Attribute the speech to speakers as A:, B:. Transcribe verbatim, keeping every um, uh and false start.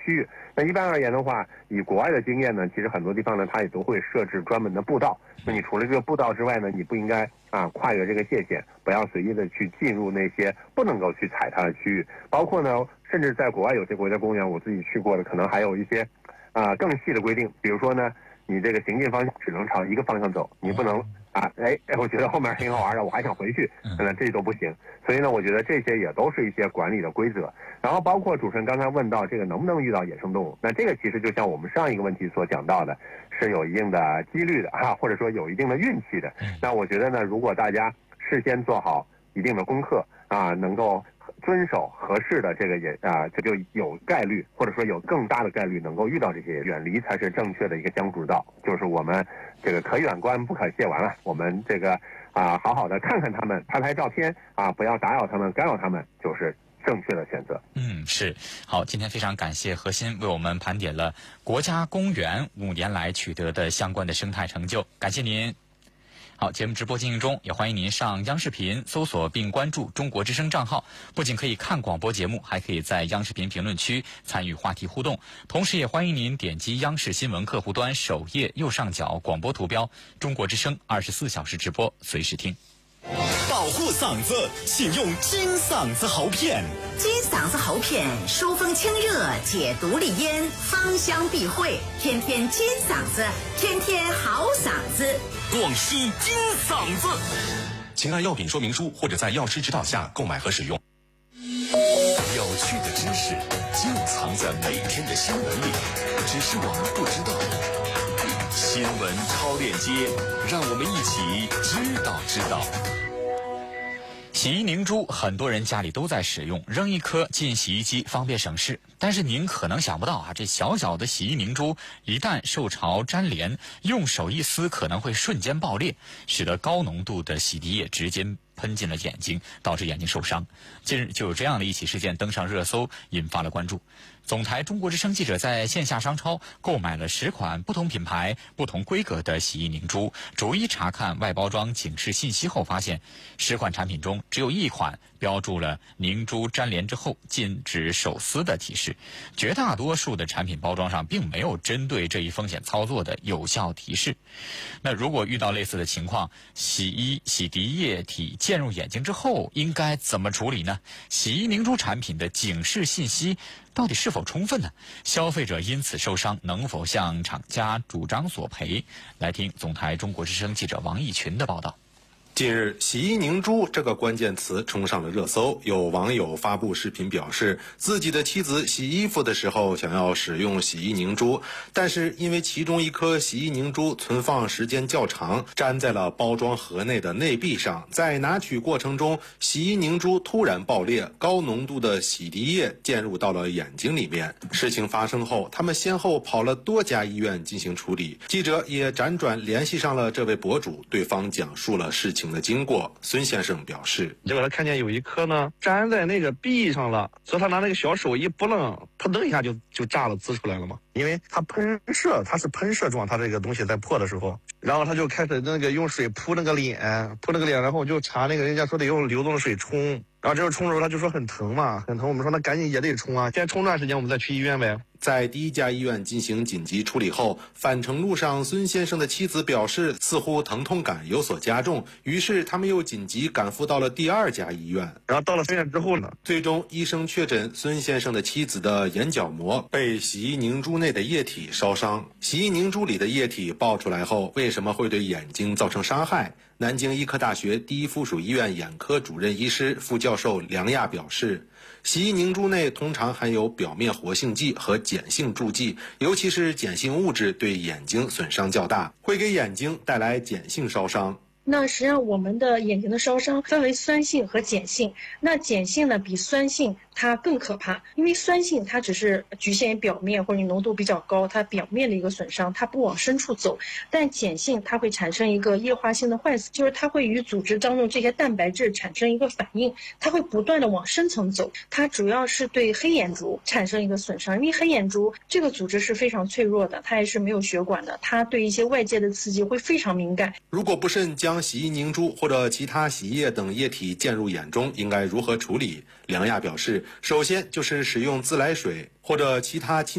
A: 区域。那一般而言的话，以国外的经验呢，其实很多地方呢，它也都会设置专门的步道。那你除了这个步道之外呢，你不应该啊跨越这个界限，不要随意的去进入那些不能够去踩踏的区域。包括呢，甚至在国外有些国家公园，我自己去过的，可能还有一些啊更细的规定，比如说呢，你这个行进方向只能朝一个方向走，你不能啊，哎哎，我觉得后面挺好玩的，我还想回去，那这都不行。所以呢，我觉得这些也都是一些管理的规则。然后包括主持人刚才问到这个能不能遇到野生动物，那这个其实就像我们上一个问题所讲到的，是有一定的几率的啊，或者说有一定的运气的。那我觉得呢，如果大家事先做好一定的功课啊，能够遵守合适的这个也啊，这就有概率，或者说有更大的概率能够遇到这些，远离才是正确的一个相处之道。就是我们这个可远观不可亵玩了，我们这个啊好好的看看他们，拍拍照片啊，不要打扰他们、干扰他们，就是正确的选择。
B: 嗯，是。好，今天非常感谢何鑫为我们盘点了国家公园五年来取得的相关的生态成就，感谢您。好，节目直播进行中，也欢迎您上央视频搜索并关注中国之声账号，不仅可以看广播节目，还可以在央视频评论区参与话题互动。同时也欢迎您点击央视新闻客户端首页右上角广播图标，中国之声二十四小时直播，随时听。
C: 保护嗓子，请用金嗓子喉片。
D: 金嗓子喉片疏风清热，解毒利咽，芳香避秽，天天金嗓子，天天好嗓子。
C: 广西金嗓子，请按药品说明书或者在药师指导下购买和使用。有趣的知识就藏在每天的新闻里，只是我们不知道。新闻超链接，让我们一起知道知道。
B: 洗衣凝珠很多人家里都在使用，扔一颗进洗衣机方便省事。但是您可能想不到啊，这小小的洗衣凝珠一旦受潮粘连，用手一撕可能会瞬间爆裂，使得高浓度的洗涤液直接喷进了眼睛，导致眼睛受伤。近日就有这样的一起事件登上热搜，引发了关注。总台中国之声记者在线下商超购买了十款不同品牌、不同规格的洗衣凝珠，逐一查看外包装警示信息后，发现十款产品中只有一款标注了凝珠粘连之后禁止手撕的提示，绝大多数的产品包装上并没有针对这一风险操作的有效提示。那如果遇到类似的情况，洗衣洗涤液体溅入眼睛之后应该怎么处理呢？洗衣凝珠产品的警示信息到底是否充分呢？消费者因此受伤，能否向厂家主张索赔？来听总台中国之声记者王义群的报道。
E: 近日，洗衣凝珠这个关键词冲上了热搜。有网友发布视频表示，自己的妻子洗衣服的时候想要使用洗衣凝珠，但是因为其中一颗洗衣凝珠存放时间较长，粘在了包装盒内的内壁上，在拿取过程中，洗衣凝珠突然爆裂，高浓度的洗涤液溅入到了眼睛里面。事情发生后，他们先后跑了多家医院进行处理。记者也辗转联系上了这位博主，对方讲述了事情的经过。孙先生表示，
F: 结果他看见有一颗呢粘在那个壁上了，所以他拿那个小手一拨楞，他噔一下就就炸了，滋出来了嘛。因为它喷射，它是喷射状，它这个东西在破的时候，然后他就开始那个用水扑那个脸，扑那个脸，然后我就查那个人家说得用流动的水冲，然后这时候冲的时候他就说很疼嘛，很疼。我们说那赶紧也得冲啊，先冲段时间我们再去医院呗。
E: 在第一家医院进行紧急处理后，返程路上，孙先生的妻子表示似乎疼痛感有所加重，于是他们又紧急赶赴到了第二家医院。
F: 然后到了医院之后呢，
E: 最终医生确诊孙先生的妻子的眼角膜被洗衣凝珠内的液体烧伤。洗衣凝珠里的液体爆出来后，为什么会对眼睛造成伤害？南京医科大学第一附属医院眼科主任医师、副教授梁亚表示，洗衣凝珠内通常含有表面活性剂和碱性助剂，尤其是碱性物质对眼睛损伤较大，会给眼睛带来碱性烧伤。
G: 那实际上我们的眼睛的烧伤分为酸性和碱性，那碱性呢比酸性它更可怕，因为酸性它只是局限于表面或者浓度比较高，它表面的一个损伤，它不往深处走。但碱性它会产生一个液化性的坏死，就是它会与组织当中这些蛋白质产生一个反应，它会不断的往深层走。它主要是对黑眼珠产生一个损伤，因为黑眼珠这个组织是非常脆弱的，它也是没有血管的，它对一些外界的刺激会非常敏感。
E: 如果不慎将洗衣凝珠或者其他洗衣液等液体溅入眼中，应该如何处理？梁亚表示，首先就是使用自来水或者其他